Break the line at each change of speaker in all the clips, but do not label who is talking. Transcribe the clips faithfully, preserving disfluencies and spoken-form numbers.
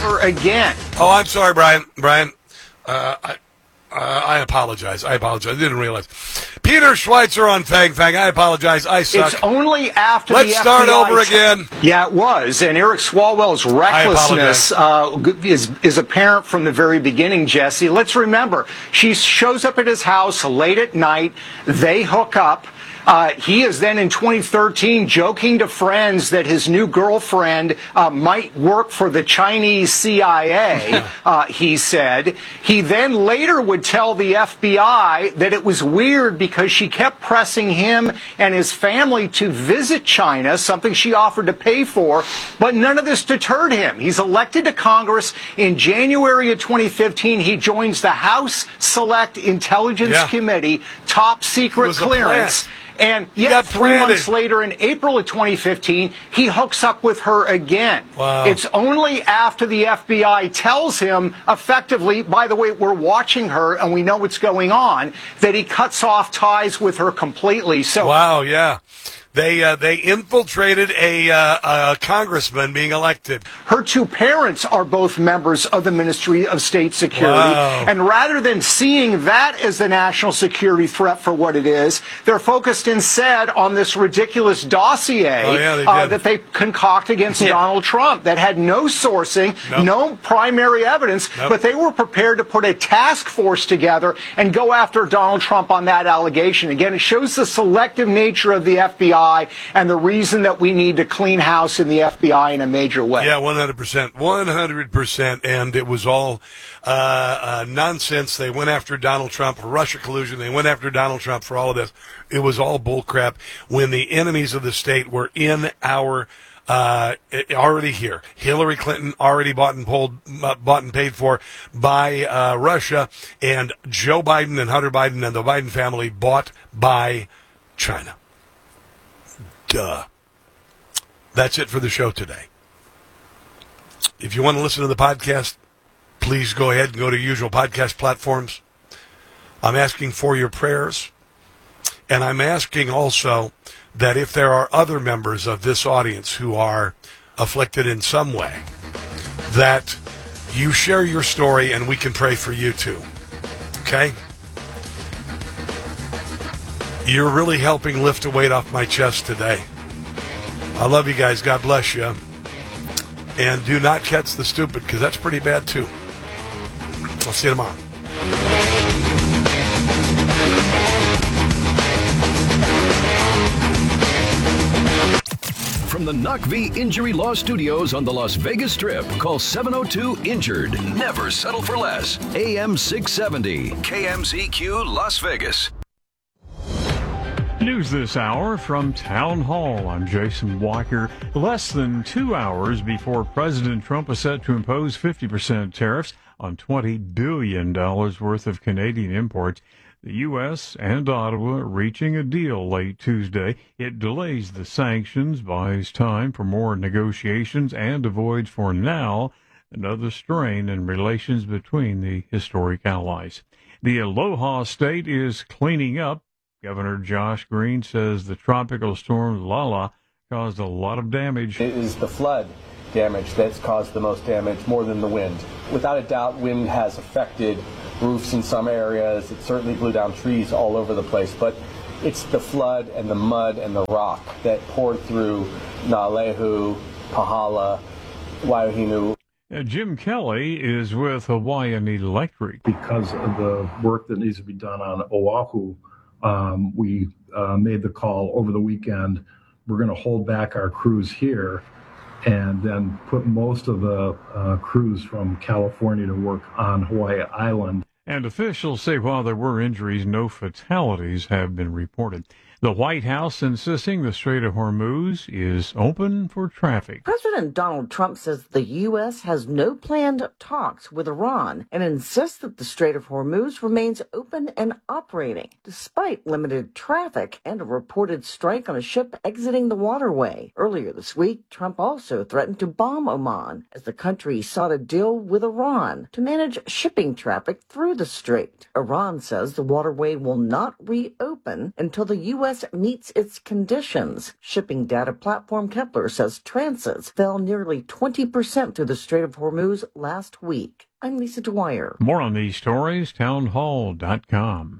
her again.
Oh, I'm sorry, Brian. Brian, uh, I, uh, I apologize. I apologize. I didn't realize. Peter Schweitzer on Fang Fang. I apologize. I suck.
It's only after
Let's
the
start
F B I
over again.
Yeah, it was. And Eric Swalwell's recklessness uh, is, is apparent from the very beginning, Jesse. Let's remember, she shows up at his house late at night. They hook up. Uh, he is then in twenty thirteen joking to friends that his new girlfriend uh, might work for the Chinese C I A, uh, he said. He then later would tell the F B I that it was weird because she kept pressing him and his family to visit China, something she offered to pay for, but none of this deterred him. He's elected to Congress in January of twenty fifteen. He joins the House Select Intelligence
yeah.
Committee, top secret clearance. And yet, three
planted.
months later, in April of twenty fifteen, he hooks up with her again.
Wow.
It's only after the F B I tells him, effectively, by the way, we're watching her and we know what's going on, that he cuts off ties with her completely. So,
wow, yeah. They uh, they infiltrated a, uh, a congressman being elected.
Her two parents are both members of the Ministry of State Security.
Wow.
And rather than seeing that as the national security threat for what it is, they're focused instead on this ridiculous dossier
oh, yeah, they
uh, that they concoct against
yeah.
Donald Trump that had no sourcing,
nope.
no primary evidence,
nope.
but they were prepared to put a task force together and go after Donald Trump on that allegation. Again, it shows the selective nature of the F B I and the reason that we need to clean house in the F B I in a major way.
Yeah, one hundred percent. one hundred percent. And it was all uh, uh, nonsense. They went after Donald Trump for Russia collusion. They went after Donald Trump for all of this. It was all bullcrap when the enemies of the state were in our uh, already here. Hillary Clinton already bought and pulled, uh, bought and paid for by uh, Russia, and Joe Biden and Hunter Biden and the Biden family bought by China. Duh. That's it for the show today. If you want to listen to the podcast, please go ahead and go to usual podcast platforms. I'm asking for your prayers. And I'm asking also that if there are other members of this audience who are afflicted in some way, that you share your story and we can pray for you too. Okay? You're really helping lift a weight off my chest today. I love you guys. God bless you. And do not catch the stupid, because that's pretty bad too. I'll see you tomorrow.
From the Knock V Injury Law Studios on the Las Vegas Strip, call seven oh two injured. Never settle for less. A M six seventy, K M Z Q Las Vegas.
News this hour from Town Hall. I'm Jason Walker. Less than two hours before President Trump is set to impose fifty percent tariffs on twenty billion dollars worth of Canadian imports, the U S and Ottawa reaching a deal late Tuesday. It delays the sanctions, buys time for more negotiations, and avoids for now another strain in relations between the historic allies. The Aloha State is cleaning up. Governor Josh Green says the tropical storm Lala caused a lot of damage.
It is the flood damage that's caused the most damage, more than the wind. Without a doubt, wind has affected roofs in some areas. It certainly blew down trees all over the place, but it's the flood and the mud and the rock that poured through Naalehu, Pahala, Waiohinu.
Uh, Jim Kelly is with Hawaiian Electric.
Because of the work that needs to be done on Oahu, Um, we uh, made the call over the weekend. We're going to hold back our crews here and then put most of the uh, crews from California to work on Hawaii Island.
And officials say while there were injuries, no fatalities have been reported. The White House insisting the Strait of Hormuz is open for traffic.
President Donald Trump says the U S has no planned talks with Iran and insists that the Strait of Hormuz remains open and operating, despite limited traffic and a reported strike on a ship exiting the waterway. Earlier this week, Trump also threatened to bomb Oman as the country sought a deal with Iran to manage shipping traffic through the strait. Iran says the waterway will not reopen until the U S S meets its conditions. Shipping data platform Kepler says transits fell nearly twenty percent through the Strait of Hormuz last week. I'm Lisa Dwyer.
More on these stories, townhall dot com.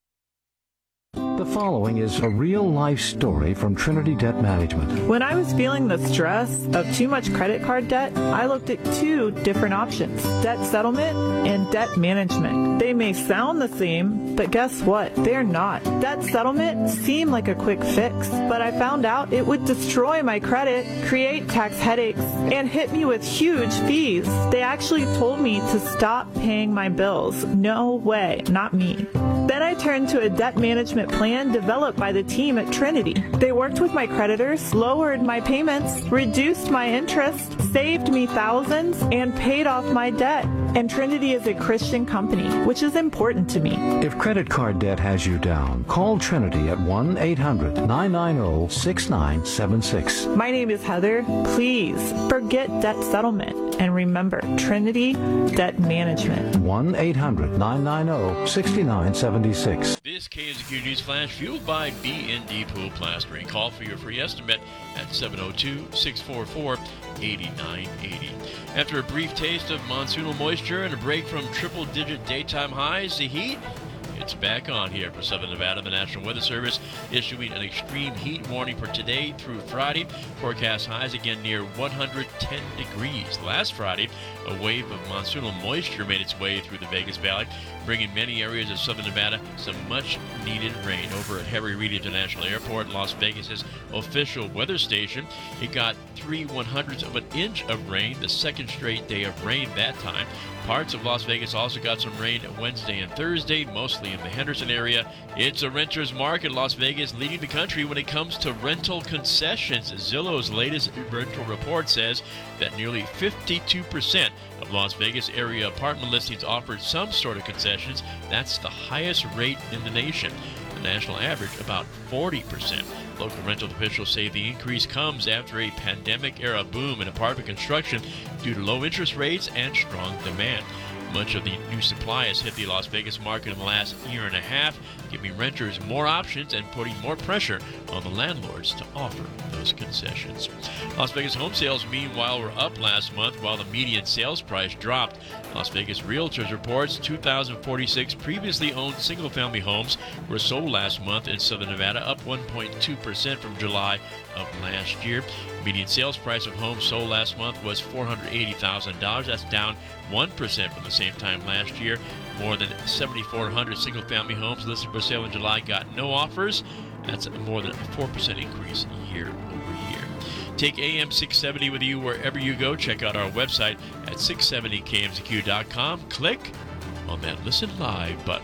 The following is a real-life story from Trinity Debt Management.
When I was feeling the stress of too much credit card debt, I looked at two different options, debt settlement and debt management. They may sound the same, but guess what? They're not. Debt settlement seemed like a quick fix, but I found out it would destroy my credit, create tax headaches, and hit me with huge fees. They actually told me to stop paying my bills. No way, not me. Then I turned to a debt management plan developed by the team at Trinity. They worked with my creditors, lowered my payments, reduced my interest, saved me thousands, and paid off my debt. And Trinity is a Christian company, which is important to me.
If credit card debt has you down, call Trinity at one eight hundred nine nine zero six nine seven six.
My name is Heather. Please forget debt settlement and remember Trinity Debt Management.
one eight hundred nine nine zero six nine seven six.
This K M Z Q News Flash fueled by B and D Pool Plastering. Call for your free estimate at seven oh two, six four four, eight nine eight oh. After a brief taste of monsoonal moisture and a break from triple-digit daytime highs, the heat, it's back on here for Southern Nevada. The National Weather Service issuing an extreme heat warning for today through Friday. Forecast highs again near one hundred ten degrees. Last Friday, a wave of monsoonal moisture made its way through the Vegas Valley, bringing many areas of Southern Nevada some much-needed rain. Over at Harry Reid International Airport, Las Vegas's official weather station, it got three one-hundredths of an inch of rain, the second straight day of rain that time. Parts of Las Vegas also got some rain Wednesday and Thursday, mostly in the Henderson area. It's a renter's market. Las Vegas leading the country when it comes to rental concessions. Zillow's latest rental report says that nearly fifty-two percent of Las Vegas area apartment listings offered some sort of concessions. That's the highest rate in the nation. The national average, about forty percent. Local rental officials say the increase comes after a pandemic-era boom in apartment construction due to low interest rates and strong demand. Much of the new supply has hit the Las Vegas market in the last year and a half, giving renters more options and putting more pressure on the landlords to offer those concessions. Las Vegas home sales, meanwhile, were up last month while the median sales price dropped. Las Vegas Realtors reports two thousand forty-six previously owned single-family homes were sold last month in Southern Nevada, up one point two percent from July of last year. Median sales price of homes sold last month was four hundred eighty thousand dollars. That's down one percent from the same time last year. More than seven thousand four hundred single-family homes listed for sale in July got no offers. That's more than a four percent increase year over year. Take A M six seventy with you wherever you go. Check out our website at six seventy K M Z Q dot com. Click on that Listen Live button.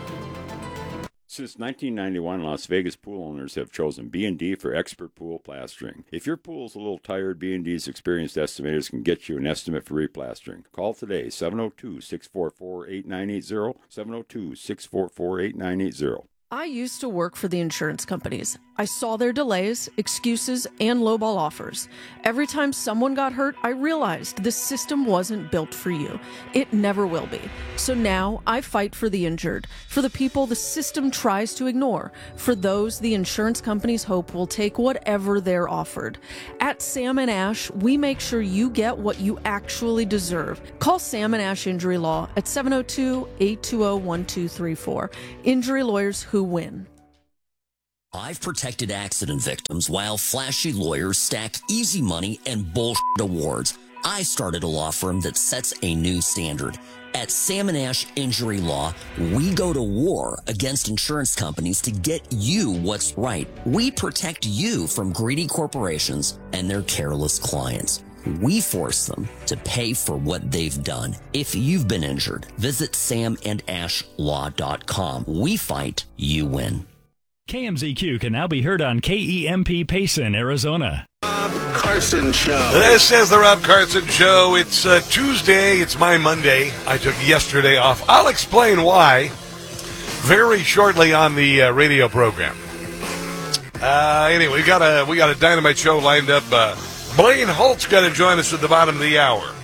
Since nineteen ninety-one, Las Vegas pool owners have chosen B and D for expert pool plastering. If your pool's a little tired, B and D's experienced estimators can get you an estimate for replastering. Call today, seven oh two, six four four, eight nine eight oh, seven oh two, six four four, eight nine eight oh.
I used to work for the insurance companies. I saw their delays, excuses, and lowball offers. Every time someone got hurt, I realized this system wasn't built for you. It never will be. So now I fight for the injured, for the people the system tries to ignore, for those the insurance companies hope will take whatever they're offered. At Sam and Ash, we make sure you get what you actually deserve. Call Sam and Ash Injury Law at seven oh two, eight two oh, one two three four. Injury lawyers who win.
I've protected accident victims while flashy lawyers stack easy money and bullshit awards. I started a law firm that sets a new standard. At Sam and Ash Injury Law, we go to war against insurance companies to get you what's right. We protect you from greedy corporations and their careless clients. We force them to pay for what they've done. If you've been injured, visit sam and ash law dot com. We fight, you win.
K M Z Q can now be heard on K E M P Payson, Arizona.
Rob Carson Show. This is the Rob Carson Show. It's uh, Tuesday. It's my Monday. I took yesterday off. I'll explain why very shortly on the uh, radio program. Uh, anyway, we got a we got a dynamite show lined up. Uh, Blaine Holt's going to join us at the bottom of the hour.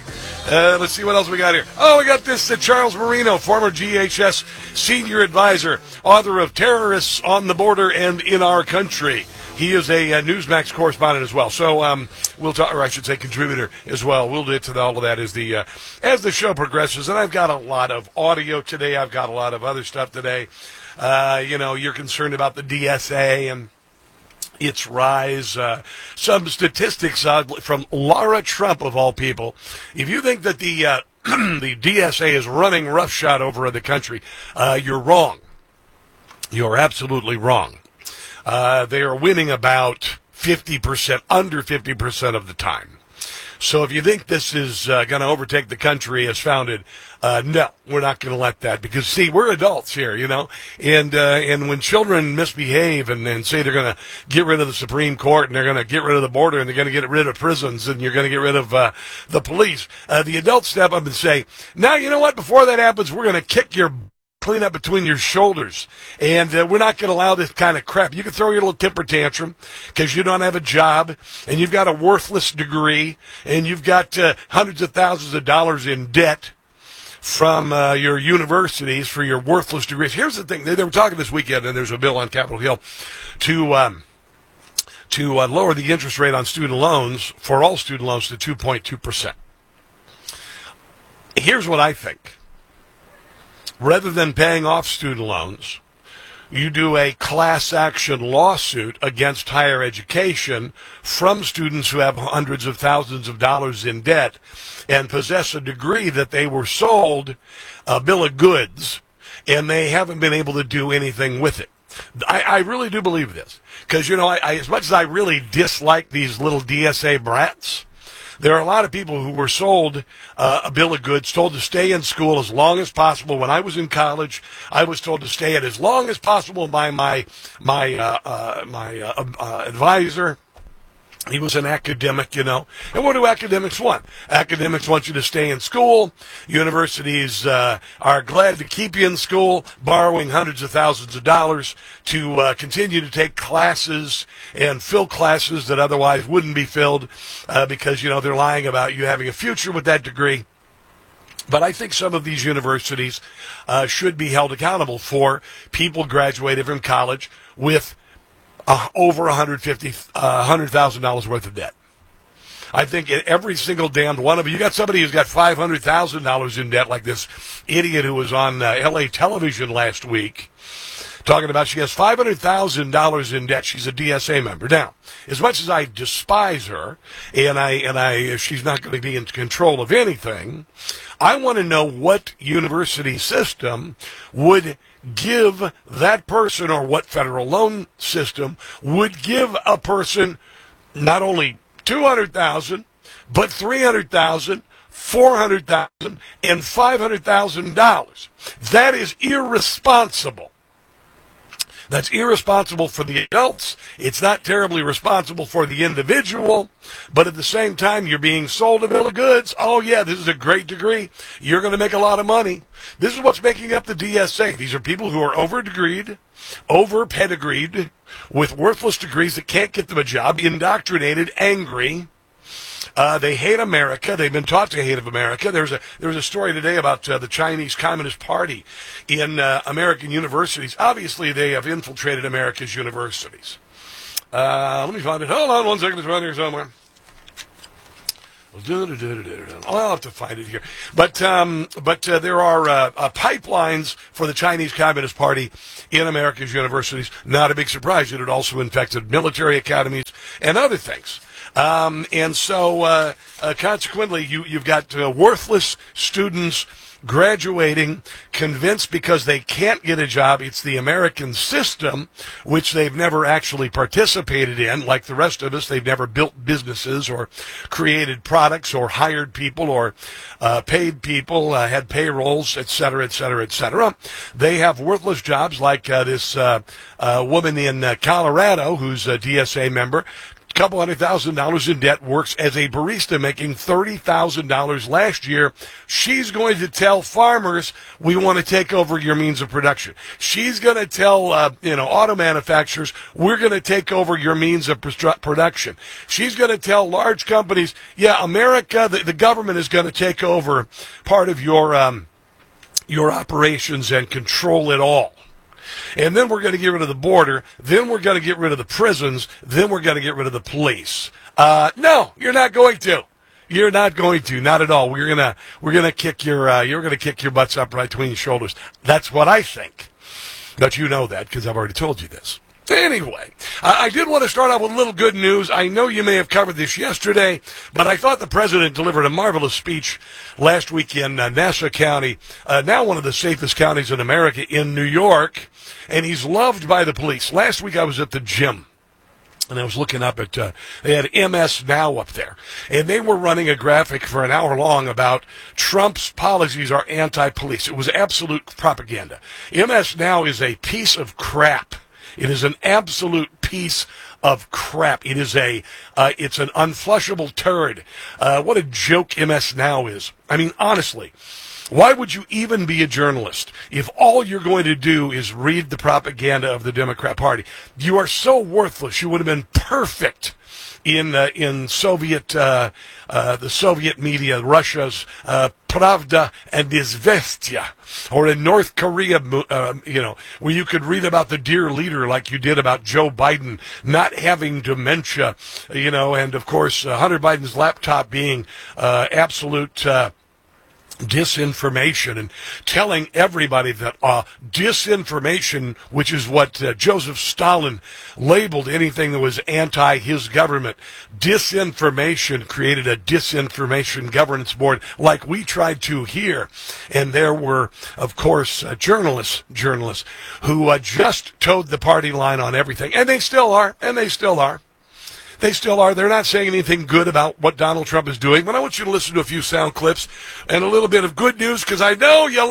Uh, let's see what else we got here. Oh, we got this uh, Charles Marino, former G H S senior advisor, author of Terrorists on the Border and in Our Country. He is a, a Newsmax correspondent as well. So um, we'll talk, or I should say contributor as well. We'll get to all of that as the uh, as the show progresses. And I've got a lot of audio today. I've got a lot of other stuff today. Uh, you know, you're concerned about the D S A and its rise. Uh, some statistics uh, from Laura Trump, of all people. If you think that the uh, the D S A is running roughshod over the country, uh, you're wrong. You're absolutely wrong. Uh, they are winning about fifty percent, under fifty percent of the time. So if you think this is uh, going to overtake the country as founded, uh, no, we're not going to let that. Because, see, we're adults here, you know, and uh, and when children misbehave and, and say they're going to get rid of the Supreme Court and they're going to get rid of the border and they're going to get rid of prisons and you're going to get rid of uh, the police, uh, the adults step up and say, now, you know what, before that happens, we're going to kick your clean up between your shoulders, and uh, we're not going to allow this kind of crap. You can throw your little temper tantrum because you don't have a job, and you've got a worthless degree, and you've got uh, hundreds of thousands of dollars in debt from uh, your universities for your worthless degrees. Here's the thing. They, they were talking this weekend, and there's a bill on Capitol Hill to um, to uh, lower the interest rate on student loans for all student loans to two point two percent. Here's what I think. Rather than paying off student loans, you do a class action lawsuit against higher education from students who have hundreds of thousands of dollars in debt and possess a degree that they were sold a bill of goods, and they haven't been able to do anything with it. I, I really do believe this. Because, you know, I, I, as much as I really dislike these little D S A brats, there are a lot of people who were sold uh, a bill of goods, told to stay in school as long as possible. When I was in college, I was told to stay it as long as possible by my my uh, uh, my uh, uh, advisor. He was an academic, you know. And what do academics want? Academics want you to stay in school. Universities uh, are glad to keep you in school, borrowing hundreds of thousands of dollars to uh, continue to take classes and fill classes that otherwise wouldn't be filled uh, because, you know, they're lying about you having a future with that degree. But I think some of these universities uh, should be held accountable for people graduated from college with Uh, over one hundred fifty thousand dollars uh, one hundred thousand dollars worth of debt. I think every single damned one of you, you got somebody who's got five hundred thousand dollars in debt, like this idiot who was on uh, L A television last week, talking about she has five hundred thousand dollars in debt. She's a D S A member. Now, as much as I despise her, and I and I, she's not going to be in control of anything, I want to know what university system would give that person, or what federal loan system would give a person not only two hundred thousand dollars, but three hundred thousand dollars, four hundred thousand dollars, and five hundred thousand dollars. That is irresponsible. That's irresponsible for the adults. It's not terribly responsible for the individual, but at the same time, you're being sold a bill of goods. Oh, yeah, this is a great degree. You're going to make a lot of money. This is what's making up the D S A. These are people who are over-degreed, over-pedigreed, with worthless degrees that can't get them a job, indoctrinated, angry. Uh, they hate America. They've been taught to hate of America. There's a there was a story today about uh, the Chinese Communist Party in uh, American universities. Obviously, they have infiltrated America's universities. Uh, let me find it. Hold on one second. It's around here somewhere. I'll have to find it here. But um, but uh, there are uh, uh, pipelines for the Chinese Communist Party in America's universities. Not a big surprise. It had also infected military academies and other things. Um, and so, uh, uh, consequently, you, you've got uh, worthless students graduating, convinced because they can't get a job. It's the American system, which they've never actually participated in. Like the rest of us, they've never built businesses or created products or hired people or uh, paid people, uh, had payrolls, et cetera, et cetera, et cetera. They have worthless jobs like uh, this uh, uh, woman in uh, Colorado who's a D S A member, couple hundred thousand dollars in debt, works as a barista making thirty thousand dollars last year. She's going to tell farmers, we want to take over your means of production. She's going to tell, uh, you know, auto manufacturers, we're going to take over your means of pr- production. She's going to tell large companies, yeah, America, the, the government is going to take over part of your, um, your operations and control it all. And then we're going to get rid of the border. Then we're going to get rid of the prisons. Then we're going to get rid of the police. Uh, no, you're not going to. You're not going to. Not at all. We're gonna we're gonna kick your uh, you're gonna kick your butts up right between your shoulders. That's what I think. But you know that because I've already told you this. Anyway, I did want to start out with a little good news. I know you may have covered this yesterday, but I thought the president delivered a marvelous speech last week in uh, Nassau County, uh, now one of the safest counties in America, in New York, and he's loved by the police. Last week I was at the gym, and I was looking up at, uh, they had M S Now up there, and they were running a graphic for an hour long about Trump's policies are anti-police. It was absolute propaganda. M S Now is a piece of crap. It is an absolute piece of crap. It is a, uh, it's an unflushable turd. Uh, what a joke M S Now is. I mean, honestly, why would you even be a journalist if all you're going to do is read the propaganda of the Democrat Party? You are so worthless. You would have been perfect in uh, in Soviet uh, uh, the Soviet media, Russia's uh, Pravda and Izvestia, or in North Korea, uh, you know, where you could read about the dear leader like you did about Joe Biden not having dementia, you know, and of course uh, Hunter Biden's laptop being uh, absolute Uh, disinformation, and telling everybody that uh, disinformation, which is what uh, Joseph Stalin labeled anything that was anti his government, disinformation created a disinformation governance board like we tried to here. And there were, of course, uh, journalists, journalists who uh, just towed the party line on everything. And they still are, and they still are. They still are. They're not saying anything good about what Donald Trump is doing. But I want you to listen to a few sound clips and a little bit of good news, because I know you